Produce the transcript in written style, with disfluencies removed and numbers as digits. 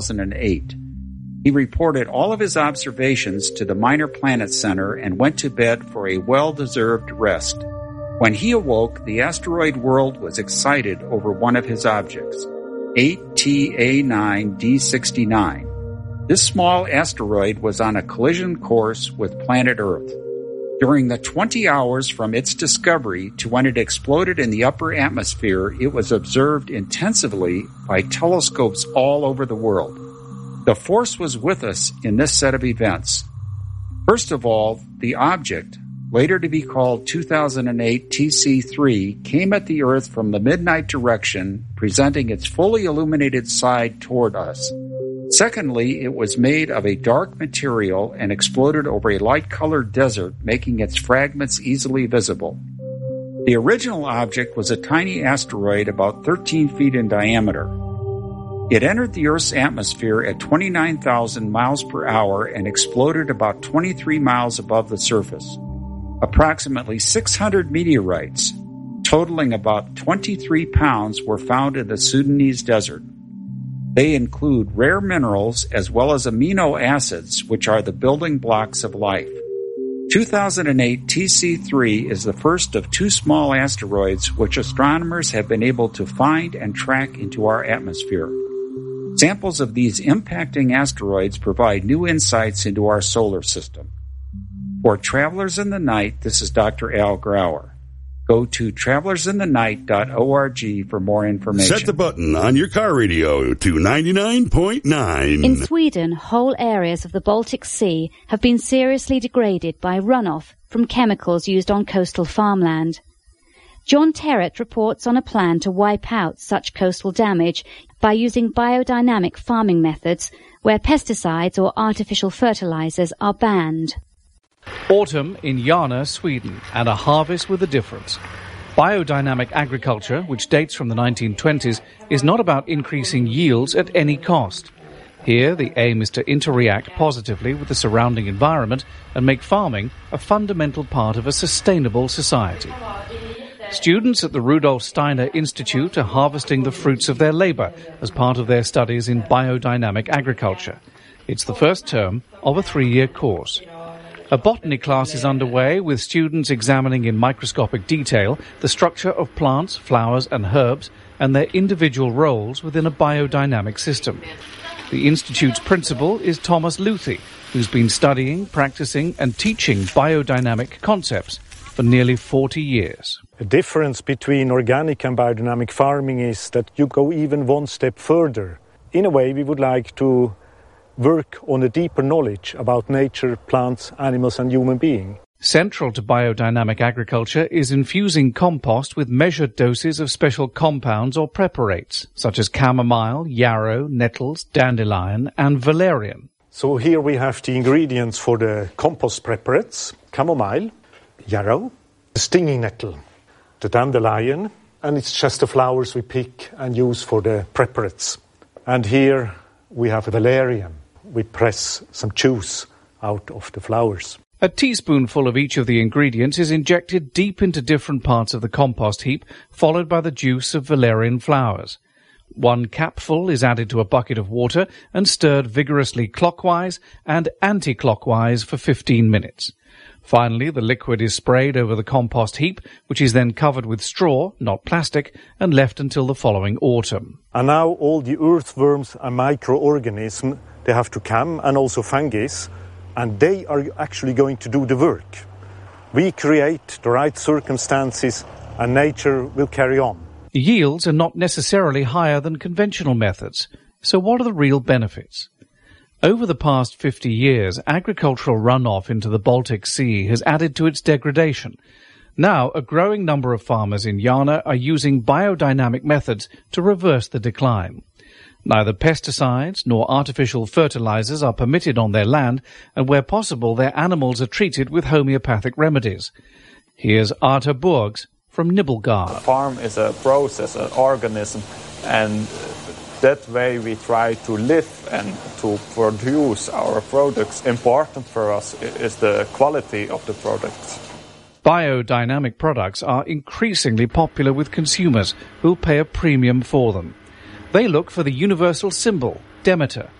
2008. He reported all of his observations to the Minor Planet Center and went to bed for a well-deserved rest. When he awoke, the asteroid world was excited over one of his objects, 8TA9D69. This small asteroid was on a collision course with planet Earth. During the 20 hours from its discovery to when it exploded in the upper atmosphere, it was observed intensively by telescopes all over the world. The force was with us in this set of events. First of all, the object, later to be called 2008 TC3, came at the Earth from the midnight direction, presenting its fully illuminated side toward us. Secondly, it was made of a dark material and exploded over a light-colored desert, making its fragments easily visible. The original object was a tiny asteroid about 13 feet in diameter. It entered the Earth's atmosphere at 29,000 miles per hour and exploded about 23 miles above the surface. Approximately 600 meteorites, totaling about 23 pounds, were found in the Sudanese desert. They include rare minerals as well as amino acids, which are the building blocks of life. 2008 TC3 is the first of two small asteroids which astronomers have been able to find and track into our atmosphere. Samples of these impacting asteroids provide new insights into our solar system. For Travelers in the Night, this is Dr. Al Grauer. Go to travelersinthenight.org for more information. Set the button on your car radio to 99.9. In Sweden, whole areas of the Baltic Sea have been seriously degraded by runoff from chemicals used on coastal farmland. John Terrett reports on a plan to wipe out such coastal damage by using biodynamic farming methods where pesticides or artificial fertilizers are banned. Autumn in Järna, Sweden, and a harvest with a difference. Biodynamic agriculture, which dates from the 1920s, is not about increasing yields at any cost. Here, the aim is to interact positively with the surrounding environment and make farming a fundamental part of a sustainable society. Students at the Rudolf Steiner Institute are harvesting the fruits of their labor as part of their studies in biodynamic agriculture. It's the first term of a 3-year course. A botany class is underway with students examining in microscopic detail the structure of plants, flowers and herbs and their individual roles within a biodynamic system. The Institute's principal is Thomas Luthi, who's been studying, practicing and teaching biodynamic concepts for nearly 40 years. The difference between organic and biodynamic farming is that you go even one step further. In a way, we would like to work on a deeper knowledge about nature, plants, animals and human beings. Central to biodynamic agriculture is infusing compost with measured doses of special compounds or preparates, such as chamomile, yarrow, nettles, dandelion and valerian. So here we have the ingredients for the compost preparates: chamomile, yarrow, the stinging nettle, the dandelion, and it's just the flowers we pick and use for the preparates. And here we have valerian. We press some juice out of the flowers. A teaspoonful of each of the ingredients is injected deep into different parts of the compost heap, followed by the juice of valerian flowers. 1 capful is added to a bucket of water and stirred vigorously clockwise and anti-clockwise for 15 minutes. Finally, the liquid is sprayed over the compost heap, which is then covered with straw, not plastic, and left until the following autumn. And now all the earthworms and microorganisms, they have to come, and also fungi, and they are actually going to do the work. We create the right circumstances, and nature will carry on. Yields are not necessarily higher than conventional methods. So what are the real benefits? Over the past 50 years, agricultural runoff into the Baltic Sea has added to its degradation. Now, a growing number of farmers in Järna are using biodynamic methods to reverse the decline. Neither pesticides nor artificial fertilizers are permitted on their land, and where possible, their animals are treated with homeopathic remedies. Here's Arta Borgs from Nibbelgard. A farm is a process, an organism, and that way we try to live and to produce our products. Important for us is the quality of the products. Biodynamic products are increasingly popular with consumers who'll pay a premium for them. They look for the universal symbol, Demeter,